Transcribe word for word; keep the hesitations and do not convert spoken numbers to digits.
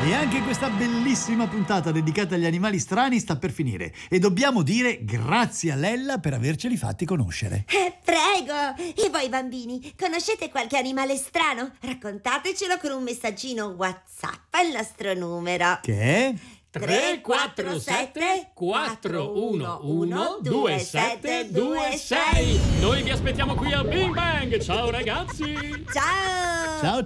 E anche questa bellissima puntata dedicata agli animali strani sta per finire e dobbiamo dire grazie a Lella per averceli fatti conoscere. Eh, prego! E voi bambini, conoscete qualche animale strano? Raccontatecelo con un messaggino WhatsApp al nostro numero. Che è? tre quattro sette quattro uno uno due sette due sei. Noi vi aspettiamo qui al Bing Bang. Ciao ragazzi. Ciao! Ciao